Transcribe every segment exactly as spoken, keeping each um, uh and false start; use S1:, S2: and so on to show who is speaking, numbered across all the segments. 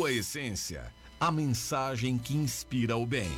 S1: sua essência, a mensagem que inspira o bem.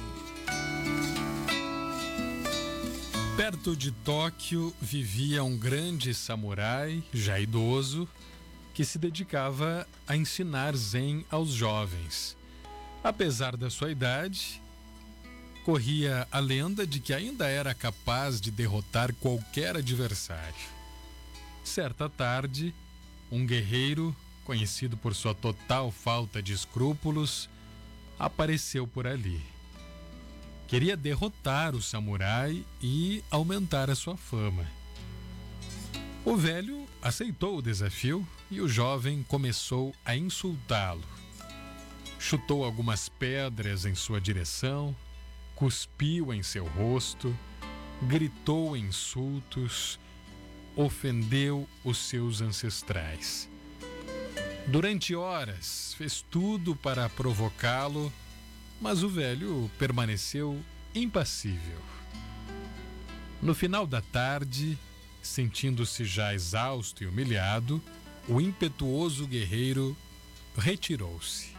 S2: Perto de Tóquio vivia um grande samurai, já idoso, que se dedicava a ensinar Zen aos jovens. Apesar da sua idade, corria a lenda de que ainda era capaz de derrotar qualquer adversário. Certa tarde, um guerreiro, conhecido por sua total falta de escrúpulos, apareceu por ali. Queria derrotar o samurai e aumentar a sua fama. O velho aceitou o desafio e o jovem começou a insultá-lo. Chutou algumas pedras em sua direção, cuspiu em seu rosto, gritou insultos, ofendeu os seus ancestrais. Durante horas fez tudo para provocá-lo, mas o velho permaneceu impassível. No final da tarde, sentindo-se já exausto e humilhado, o impetuoso guerreiro retirou-se.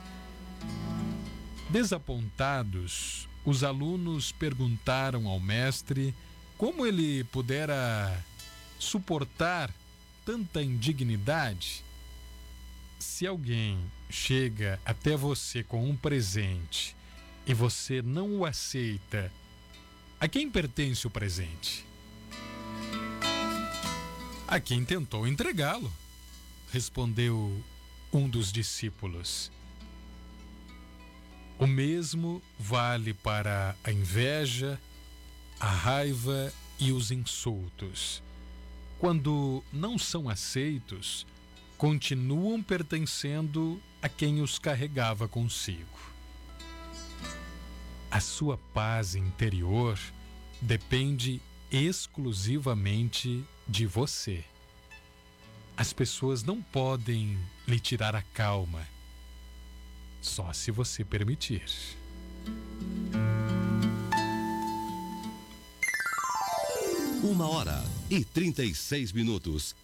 S2: Desapontados, os alunos perguntaram ao mestre como ele pudera suportar tanta indignidade. Se alguém chega até você com um presente e você não o aceita, a quem pertence o presente? A quem tentou entregá-lo, respondeu um dos discípulos. O mesmo vale para a inveja, a raiva e os insultos. Quando não são aceitos, continuam pertencendo a quem os carregava consigo. A sua paz interior depende exclusivamente de você. As pessoas não podem lhe tirar a calma, só se você permitir.
S3: Uma hora e trinta e seis minutos.